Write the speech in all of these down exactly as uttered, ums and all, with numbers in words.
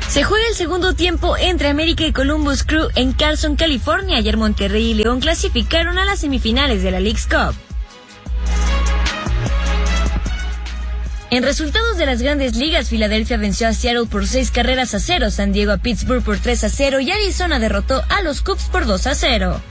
Se juega el segundo tiempo entre América y Columbus Crew en Carson, California. Ayer Monterrey y León clasificaron a las semifinales de la Leagues Cup. En resultados de las grandes ligas, Filadelfia venció a Seattle por seis carreras a cero, San Diego a Pittsburgh por tres a cero y Arizona derrotó a los Cubs por dos a cero.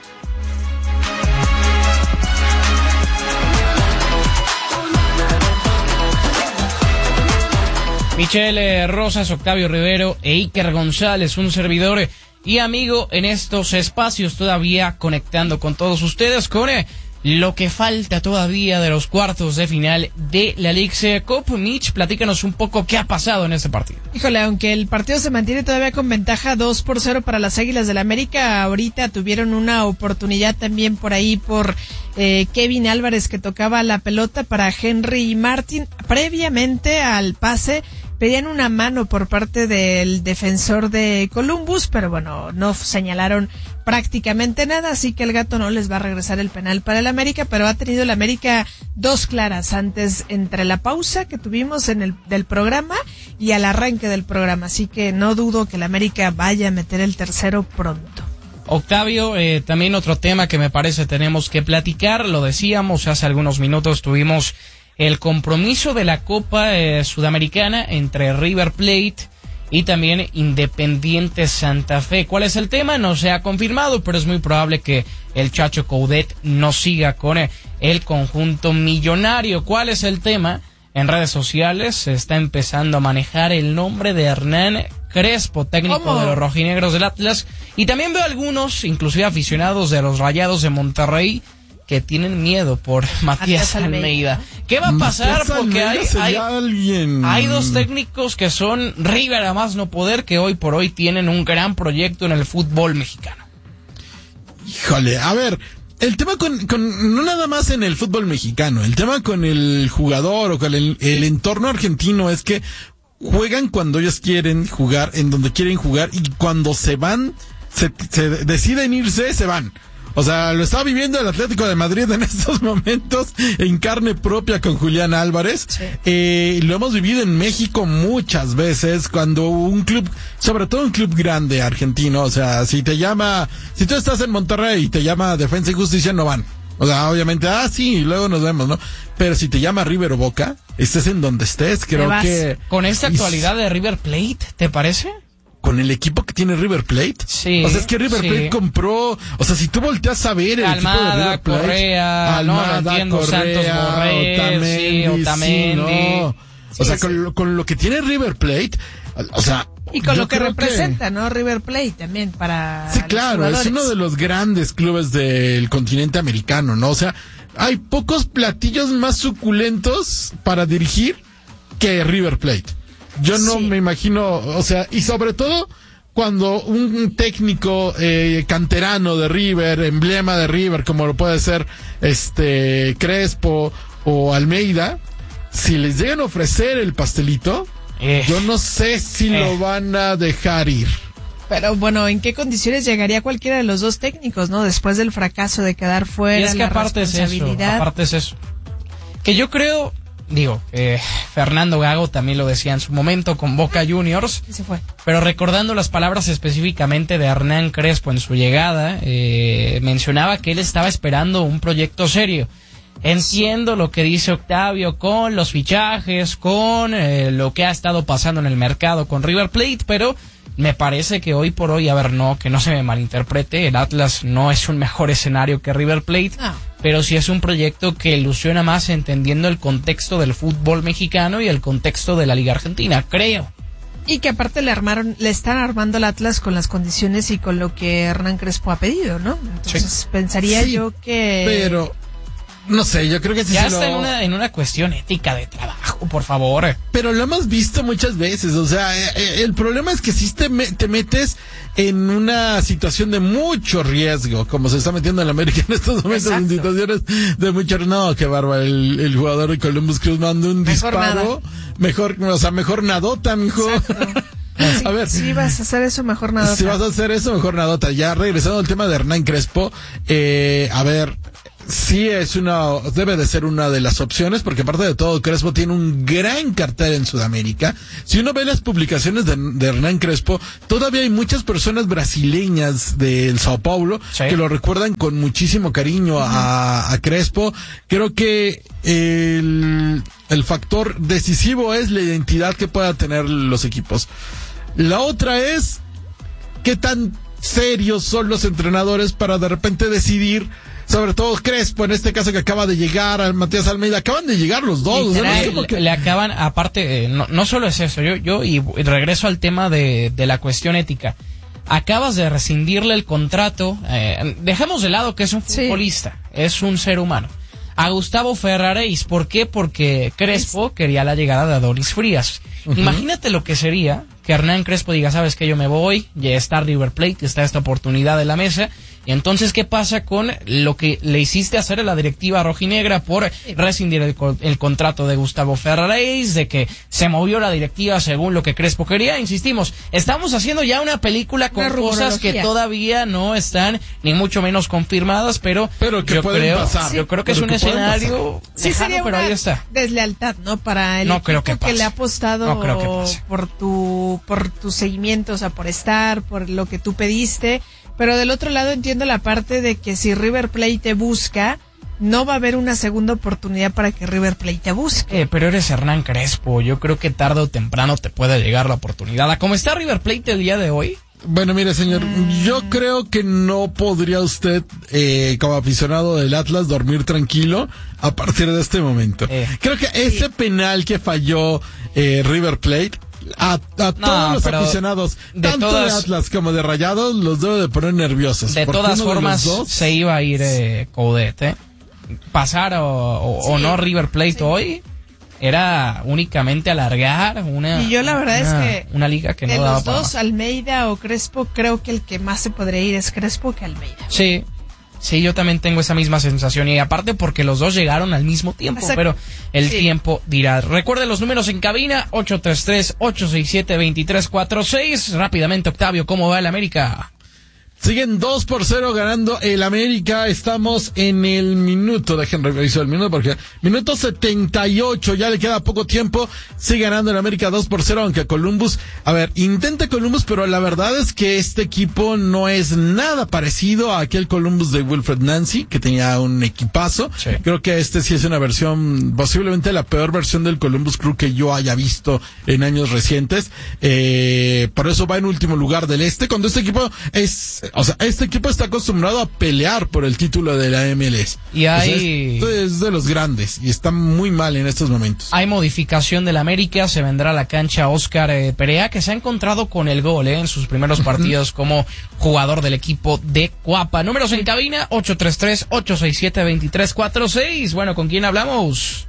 Michelle Rosas, Octavio Rivero e Iker González, un servidor y amigo en estos espacios, todavía conectando con todos ustedes con eh, lo que falta todavía de los cuartos de final de la Leagues Cup. Mitch, platícanos un poco qué ha pasado en este partido. Híjole, aunque el partido se mantiene todavía con ventaja dos por cero para las Águilas del América, ahorita tuvieron una oportunidad también por ahí por eh, Kevin Álvarez, que tocaba la pelota para Henry Martin. Previamente al pase pedían una mano por parte del defensor de Columbus, pero bueno, no señalaron prácticamente nada, así que el gato no les va a regresar el penal para el América, pero ha tenido el América dos claras antes entre la pausa que tuvimos en el del programa y al arranque del programa, así que no dudo que el América vaya a meter el tercero pronto. Octavio, eh, también otro tema que me parece tenemos que platicar, lo decíamos hace algunos minutos, tuvimos el compromiso de la Copa eh, Sudamericana entre River Plate y también Independiente Santa Fe. ¿Cuál es el tema? No se ha confirmado, pero es muy probable que el Chacho Coudet no siga con eh, el conjunto millonario. ¿Cuál es el tema? En redes sociales se está empezando a manejar el nombre de Hernán Crespo, técnico ¿Cómo? de los rojinegros del Atlas, y también veo algunos, inclusive aficionados de los Rayados de Monterrey, que tienen miedo por Matías Almeida. ¿Qué va a pasar? Matías Porque hay, hay, alguien... hay dos técnicos que son River a más no poder, que hoy por hoy tienen un gran proyecto en el fútbol mexicano. Híjole, a ver, el tema con, con no nada más en el fútbol mexicano, el tema con el jugador o con el, el entorno argentino es que juegan cuando ellos quieren jugar, en donde quieren jugar, y cuando se van, se, se deciden irse, se van. O sea, lo está viviendo el Atlético de Madrid en estos momentos en carne propia con Julián Álvarez. Sí. Eh, lo hemos vivido en México muchas veces cuando un club, sobre todo un club grande argentino, o sea, si te llama, si tú estás en Monterrey y te llama Defensa y Justicia, no van. O sea, obviamente, ah, sí, luego nos vemos, ¿no? Pero si te llama River o Boca, estés en donde estés, creo que... Con esta actualidad de River Plate, ¿te parece? Con el equipo que tiene River Plate. Sí. O sea, es que River sí. Plate compró, o sea, si tú volteas a ver el Almada, equipo de River Plate. Correa, Almada, no, entiendo, Correa, Santos Borré, Otamendi, sí, Otamendi. Sí, no. Sí, o sea, sí. con, lo, con lo que tiene River Plate, o sea... Y con lo que representa, que... ¿no? River Plate también para Sí, claro, es uno de los grandes clubes del continente americano, ¿no? O sea, hay pocos platillos más suculentos para dirigir que River Plate. Yo no sí. me imagino, o sea, y sobre todo cuando un técnico eh, canterano de River, emblema de River, como lo puede ser este Crespo o Almeida, si les llegan a ofrecer el pastelito, eh, yo no sé si eh. lo van a dejar ir. Pero bueno, ¿en qué condiciones llegaría cualquiera de los dos técnicos, no? Después del fracaso de quedar fuera, y es que la aparte responsabilidad. Es eso, aparte es eso. Que yo creo, digo, eh, Fernando Gago también lo decía en su momento con Boca Juniors. Y se fue. Pero recordando las palabras específicamente de Hernán Crespo en su llegada, eh, mencionaba que él estaba esperando un proyecto serio. Entiendo lo que dice Octavio con los fichajes, con eh, lo que ha estado pasando en el mercado con River Plate, pero me parece que hoy por hoy, a ver, no, que no se me malinterprete, el Atlas no es un mejor escenario que River Plate, no. Pero sí es un proyecto que ilusiona más entendiendo el contexto del fútbol mexicano y el contexto de la Liga Argentina, creo. Y que aparte le armaron, le están armando el Atlas con las condiciones y con lo que Hernán Crespo ha pedido, ¿no? Entonces sí. pensaría sí, yo que... pero... No sé, yo creo que sí ya se está lo... en una en una cuestión ética de trabajo, por favor. Pero lo hemos visto muchas veces, o sea, eh, el problema es que si te, me, te metes en una situación de mucho riesgo, como se está metiendo en la América en estos momentos. Exacto. En situaciones de mucho no, qué bárbaro, el, el jugador de Columbus Crew mandó un mejor disparo, nada. mejor, o sea, mejor nadota, mijo. Sí, a ver, si vas a hacer eso, mejor nadota. Si vas a hacer eso, mejor nadota. Ya regresando al tema de Hernán Crespo, eh, a ver, Sí, es una, debe de ser una de las opciones, porque aparte de todo, Crespo tiene un gran cartel en Sudamérica. Si uno ve las publicaciones de, de Hernán Crespo, todavía hay muchas personas brasileñas del Sao Paulo sí. que lo recuerdan con muchísimo cariño uh-huh. a, a Crespo. Creo que el, el factor decisivo es la identidad que puedan tener los equipos. La otra es qué tan serios son los entrenadores para de repente decidir, sobre todo Crespo, en este caso que acaba de llegar, a Matías Almeida, acaban de llegar los dos. O sea, no es que... Le acaban, aparte, eh, no, no solo es eso, yo, yo y, y regreso al tema de, de la cuestión ética. Acabas de rescindirle el contrato, eh, dejemos de lado que es un futbolista, sí. es un ser humano. A Gustavo Ferraréis, ¿por qué? Porque Crespo es... quería la llegada de Adonis Frías. Uh-huh. Imagínate lo que sería que Hernán Crespo diga, sabes que yo me voy, ya está River Plate, está esta oportunidad de la mesa, y entonces ¿qué pasa con lo que le hiciste hacer a la directiva rojinegra por rescindir el, el contrato de Gustavo Ferraréis, de que se movió la directiva según lo que Crespo quería? Insistimos, estamos haciendo ya una película con una cosas que todavía no están ni mucho menos confirmadas, pero, pero que yo, creo, pasar. yo creo que pero es un escenario sí, lejano, sería pero una ahí está. Deslealtad, ¿no? Para el no equipo creo que, que le ha apostado no creo que pase. por tu por tu seguimiento, o sea, por estar, por lo que tú pediste. Pero del otro lado entiendo la parte de que si River Plate te busca, no va a haber una segunda oportunidad para que River Plate te busque. Eh, pero eres Hernán Crespo, yo creo que tarde o temprano te puede llegar la oportunidad. ¿A cómo está River Plate el día de hoy? Bueno, mire, señor, mm. yo creo que no podría usted, eh, como aficionado del Atlas, dormir tranquilo a partir de este momento. Eh. Creo que ese sí. penal que falló eh, River Plate, a, a todos no, los aficionados, tanto todas, de Atlas como de Rayados, los debe de poner nerviosos. De todas formas, de dos, se iba a ir eh, Coudet, ¿eh? Pasar o, o, sí. o no River Plate sí. hoy era únicamente alargar una, y yo la verdad una, es que una liga que de no daba los para dos, más. Almeida o Crespo, creo que el que más se podría ir es Crespo que Almeida. Sí. Sí, yo también tengo esa misma sensación, y aparte porque los dos llegaron al mismo tiempo, exacto. pero el sí. tiempo dirá. Recuerden los números en cabina, ocho tres tres, ocho seis siete, dos tres cuatro seis. Rápidamente, Octavio, ¿cómo va el América? Siguen dos por cero ganando el América. Estamos en el minuto, dejen revisar el minuto porque minuto setenta y ocho, ya le queda poco tiempo. Sigue ganando el América dos por cero, aunque Columbus, a ver, intenta Columbus, pero la verdad es que este equipo no es nada parecido a aquel Columbus de Wilfred Nancy, que tenía un equipazo. Sí. Creo que este sí es una versión, posiblemente la peor versión del Columbus Crew que yo haya visto en años recientes. Eh, por eso va en último lugar del este, cuando este equipo es... O sea, este equipo está acostumbrado a pelear por el título de la M L S. Y hay... O sea, es, es de los grandes y está muy mal en estos momentos. Hay modificación del América, se vendrá a la cancha Oscar eh, Perea, que se ha encontrado con el gol eh, en sus primeros partidos como jugador del equipo de Cuapa. Números en cabina, ocho tres tres, ocho seis siete, dos tres cuatro seis. Bueno, ¿con quién hablamos?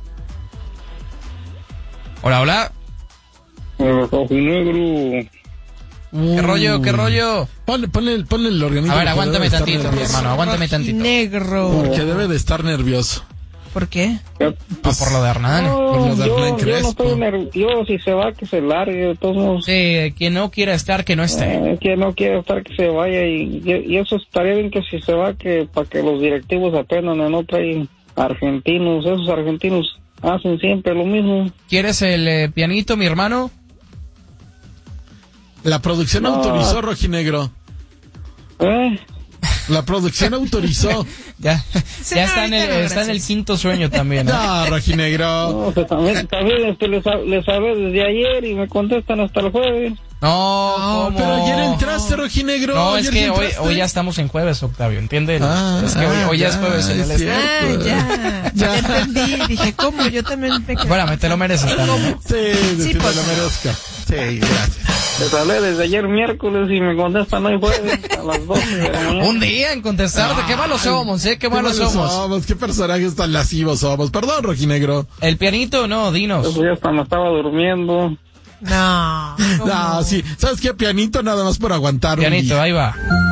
Hola, hola. Rojinegro. Uh, ¿Qué rollo, qué rollo? Ponle, ponle, ponle el organismo. A ver, aguántame tantito, mi hermano, aguántame tantito. Negro. Porque debe de estar nervioso. ¿Por qué? Pues por lo de Hernán. No, por lo de yo, Hernán yo no estoy nervioso, si se va, que se largue, de todos modos. Sí, quien no quiera estar, que no esté. Eh, quien no quiera estar, que se vaya, y, y, y eso estaría bien que si se va, que para que los directivos aprendan, no traen argentinos, esos argentinos hacen siempre lo mismo. ¿Quieres el eh, pianito, mi hermano? La producción no. autorizó, Rojinegro. ¿Eh? La producción autorizó. ya sí, ya no, está, en el, no, está en el quinto sueño también. ¿eh? No, Rojinegro. No, pues también, también este, les, les hablé desde ayer y me contestan hasta el jueves. No, ¿cómo? Pero ayer entraste, Rojinegro. No, es que hoy, hoy ya estamos en jueves, Octavio, ¿entiendes? Ah, es que hoy, hoy ya, ya es jueves en el este. Ah, ya, ya entendí. Dije, ¿cómo? Yo también me quedé. Bueno, me te lo mereces también. Sí, sí, sí, pues, te lo merezco. Sí, gracias. Les hablé desde ayer miércoles y me contestan hoy jueves a las doce de la mañana. Un día en contestarte. Qué malos somos, ¿eh? Qué malos, qué malos somos. somos. Qué personajes tan lascivos somos. Perdón, Rojinegro. El pianito, no, dinos. Pues ya hasta me estaba durmiendo. No. No, sí. ¿Sabes qué? Pianito nada más por aguantar pianito, un día. Ahí va.